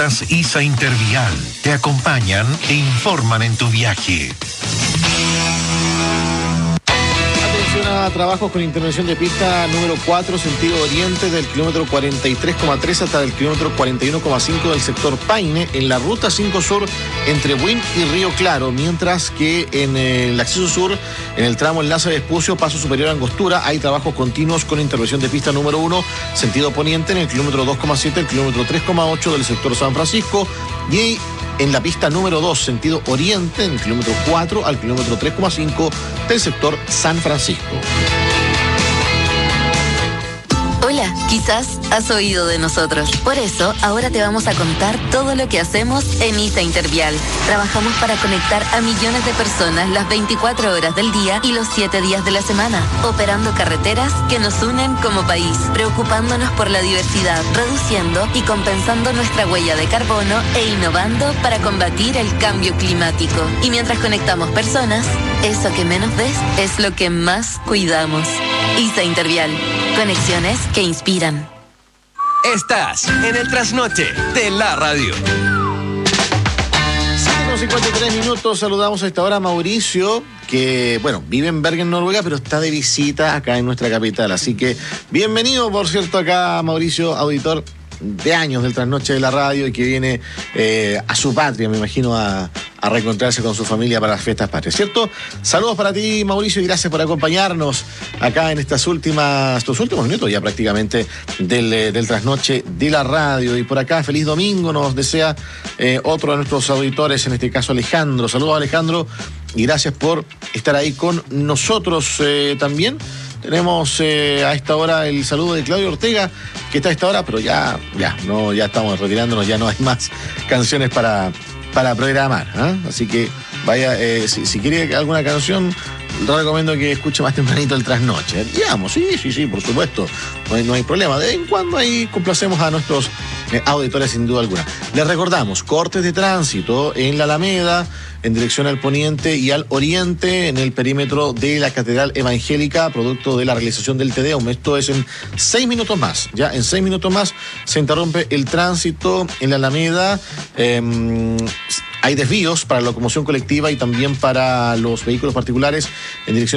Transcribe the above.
Rutas ISA Intervial te acompañan e informan en tu viaje. A trabajos con intervención de pista número 4, sentido oriente, del kilómetro 43,3 hasta el kilómetro 41,5 del sector Paine, en la ruta 5 Sur entre Buin y Río Claro, mientras que en el acceso sur, en el tramo Enlace de Espucio, paso superior a Angostura, hay trabajos continuos con intervención de pista número 1, sentido poniente, en el kilómetro 2,7, el kilómetro 3,8 del sector San Francisco, y en la pista número 2, sentido oriente, en el kilómetro 4 al kilómetro 3,5 del sector San Francisco. Hola, quizás has oído de nosotros. Por eso, ahora te vamos a contar todo lo que hacemos en ISA Intervial. Trabajamos para conectar a millones de personas las 24 horas del día y los 7 días de la semana, operando carreteras que nos unen como país, preocupándonos por la diversidad, reduciendo y compensando nuestra huella de carbono e innovando para combatir el cambio climático. Y mientras conectamos personas, eso que menos ves es lo que más cuidamos. ISA Intervial. Conexiones que inspiran. Estás en el trasnoche de la radio. 7:53 minutos. Saludamos a esta hora a Mauricio, que, bueno, vive en Bergen, Noruega, pero está de visita acá en nuestra capital. Así que bienvenido, por cierto, acá Mauricio, auditor de años del trasnoche de la radio y que viene a su patria, me imagino, a reencontrarse con su familia para las fiestas patrias, ¿cierto? Saludos para ti, Mauricio, y gracias por acompañarnos acá en estos últimos minutos ya prácticamente del trasnoche de la radio. Y por acá, feliz domingo, nos desea otro de nuestros auditores, en este caso Alejandro. Saludos, Alejandro, y gracias por estar ahí con nosotros también. Tenemos a esta hora el saludo de Claudio Ortega, que está a esta hora, pero ya estamos retirándonos, ya no hay más canciones para programar, ¿eh? Así que vaya, si quiere alguna canción, le recomiendo que escuche más tempranito el trasnoche. Digamos, sí, por supuesto, no hay problema. De vez en cuando ahí complacemos a nuestros auditores sin duda alguna. Les recordamos, cortes de tránsito en la Alameda, en dirección al poniente y al oriente, en el perímetro de la Catedral Evangélica, producto de la realización del Tedeum. Esto es en 6 minutos más. Ya en 6 minutos más se interrumpe el tránsito en la Alameda. Hay desvíos para la locomoción colectiva y también para los vehículos particulares en dirección